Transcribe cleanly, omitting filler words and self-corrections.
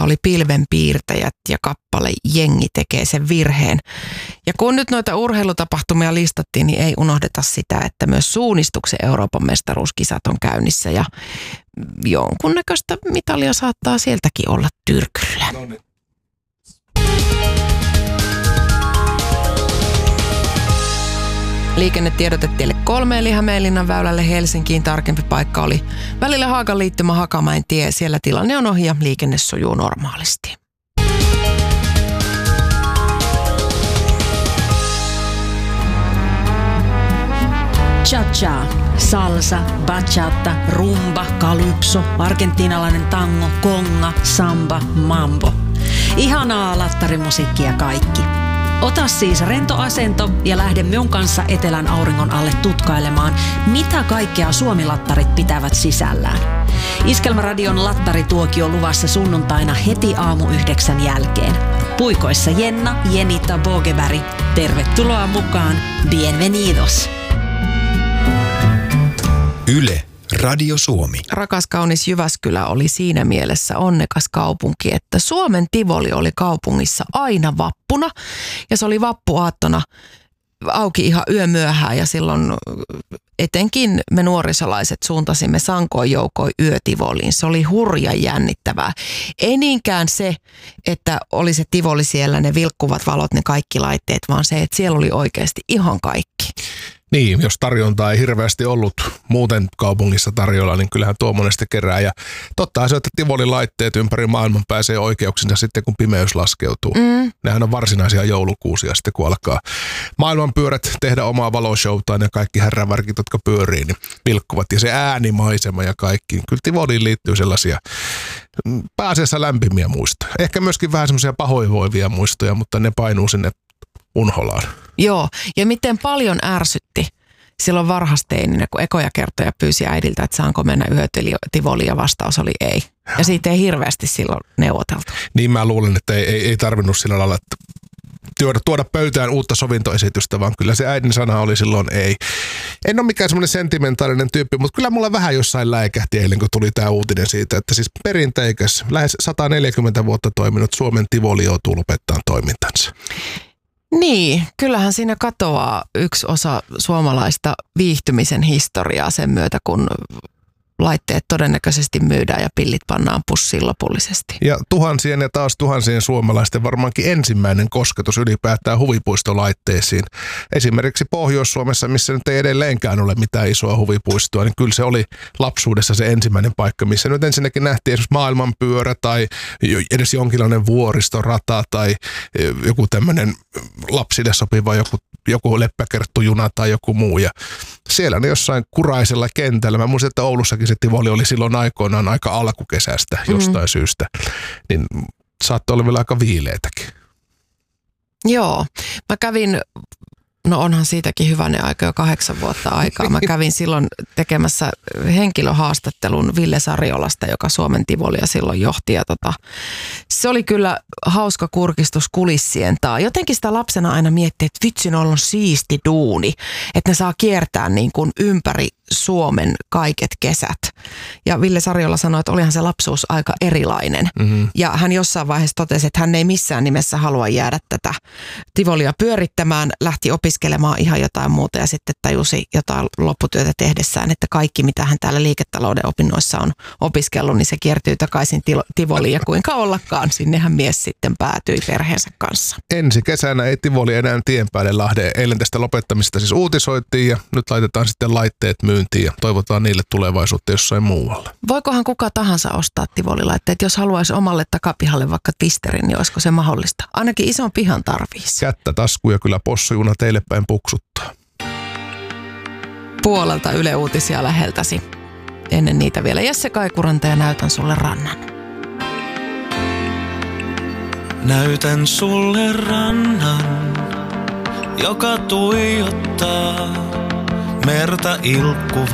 oli Pilvenpiirtäjät ja kappale Jengi tekee sen virheen. Ja kun nyt noita urheilutapahtumia listattiin, niin ei unohdeta sitä, että myös suunnistuksen Euroopan mestaruuskisat on käynnissä ja jonkunnäköistä mitalia saattaa sieltäkin olla tyrkyllä. No niin. Liikennetiedote tielle 3 Hämeenlinnan väylälle Helsinkiin. Tarkempi paikka oli välillä Haagan liittymä Hakamäen tie. Siellä tilanne on ohi ja liikenne sujuu normaalisti. Cha-cha, salsa, bachata, rumba, calypso, argentiinalainen tango, konga, samba, mambo. Ihanaa lattarimusiikkia kaikki. Ota siis rento asento ja lähde minun kanssa etelän auringon alle tutkailemaan, mitä kaikkea Suomi-lattarit pitävät sisällään. Iskelmäradion lattarituokio luvassa sunnuntaina heti aamu 9 jälkeen. Puikoissa Jenna, Jenita, Bogeberg. Tervetuloa mukaan. Bienvenidos. Yle, Radio Suomi. Rakas kaunis Jyväskylä oli siinä mielessä onnekas kaupunki, että Suomen Tivoli oli kaupungissa aina vappuna. Ja se oli vappuaattona auki ihan yömyöhään ja silloin etenkin me nuorisolaiset suuntasimme sankoin joukoin yötivoliin. Se oli hurja jännittävää. Ei niinkään se, että oli se tivoli siellä, ne vilkkuvat valot, ne kaikki laitteet, vaan se, että siellä oli oikeasti ihan kaikki. Niin, jos tarjontaa ei hirveästi ollut muuten kaupungissa tarjolla, niin kyllähän tuo monesti kerää. Ja totta se, että Tivoli-laitteet ympäri maailman pääsee oikeuksinsa sitten, kun pimeys laskeutuu. Nehän on varsinaisia joulukuusia sitten, kun alkaa maailmanpyörät tehdä omaa valoshowtaan ja kaikki herravärkit, jotka pyörii, niin vilkkuvat. Ja se äänimaisema ja kaikki. Kyllä Tivoliin liittyy sellaisia pääasiassa lämpimiä muistoja. Ehkä myöskin vähän semmoisia pahoinvoivia muistoja, mutta ne painuu sinne unholaan. Joo, ja miten paljon ärsytti silloin varhasteininä, kun ekoja kertoja pyysi äidiltä, että saanko mennä yötivoliin, ja vastaus oli ei. Ja siitä ei hirveästi silloin neuvoteltu. Niin mä luulen, että ei tarvinnut sillä lailla tuoda pöytään uutta sovintoesitystä, vaan kyllä se äidin sana oli silloin ei. En ole mikään semmoinen sentimentaalinen tyyppi, mutta kyllä mulla vähän jossain läikähti eilen, kun tuli tämä uutinen siitä, että siis perinteikäs, lähes 140 vuotta toiminut Suomen Tivoli joutuu lopettaa toimintansa. Niin, kyllähän siinä katoaa yksi osa suomalaista viihtymisen historiaa sen myötä, kun laitteet todennäköisesti myydään ja pillit pannaan pussiin lopullisesti. Ja tuhansien ja taas tuhansien suomalaisten varmaankin ensimmäinen kosketus ylipäätään huvipuistolaitteisiin. Esimerkiksi Pohjois-Suomessa, missä nyt ei edelleenkään ole mitään isoa huvipuistoa, niin kyllä se oli lapsuudessa se ensimmäinen paikka, missä nyt ensinnäkin nähtiin esimerkiksi maailmanpyörä tai edes jonkinlainen vuoristorata tai joku tämmöinen lapsille sopiva joku leppäkerttujuna tai joku muu. Ja siellä ne jossain kuraisella kentällä. Mä muistan, että Oulussakin se Tivoli oli silloin aikoinaan aika alkukesästä jostain syystä. Niin saattoi olla vielä aika viileetäkin. Joo. Mä kävin, no onhan siitäkin hyvänen aika, jo 8 vuotta aikaa. Mä kävin silloin tekemässä henkilöhaastattelun Ville Sariolasta, joka Suomen Tivolia silloin johti. Ja se oli kyllä hauska kurkistus kulissien taa. Jotenkin sitä lapsena aina miettii, että vitsin on siisti duuni, että ne saa kiertää niin kuin ympäri Suomen kaiket kesät. Ja Ville Sariola sanoi, että olihan se lapsuus aika erilainen. Ja hän jossain vaiheessa totesi, että hän ei missään nimessä halua jäädä tätä Tivolia pyörittämään, lähti opiskelemaan ihan jotain muuta ja sitten tajusi jotain lopputyötä tehdessään, että kaikki mitä hän täällä liiketalouden opinnoissa on opiskellut, niin se kiertyy takaisin Tivoliin ja kuinka ollakaan, sinnehän mies sitten päätyi perheensä kanssa. Ensi kesänä ei Tivoli enää tien päälle lähde. Eilen tästä lopettamista siis uutisoitiin ja nyt laitetaan sitten laitteet myyntiin ja toivotaan niille tulevaisuutta jossain muualla. Voikohan kuka tahansa ostaa Tivoli-laitteet, jos haluaisi omalle takapihalle vaikka twisterin, niin olisiko se mahdollista? Ainakin ison pihan tarvitsisi. Kättä taskuja kyllä possujuna teille päin puksuttaa. Puolelta Yle Uutisia läheltäsi. Ennen niitä vielä Jesse Kaikuranta ja näytän sulle rannan. Näytän sulle rannan, joka tuijottaa merta ilkkuvaa.